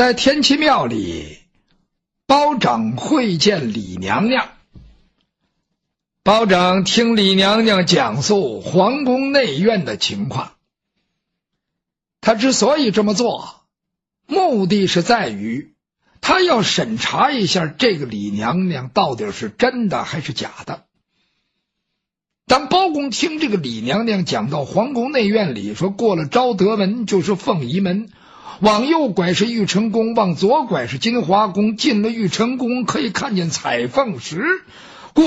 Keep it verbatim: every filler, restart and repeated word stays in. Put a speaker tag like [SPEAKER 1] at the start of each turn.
[SPEAKER 1] 在天齐庙里，包拯会见李娘娘。包拯听李娘娘讲述皇宫内院的情况，他之所以这么做，目的是在于他要审查一下这个李娘娘到底是真的还是假的。当包公听这个李娘娘讲到皇宫内院里说，过了昭德门就是凤仪门，往右拐是玉成宫，往左拐是金华宫，进了玉成宫可以看见彩凤石，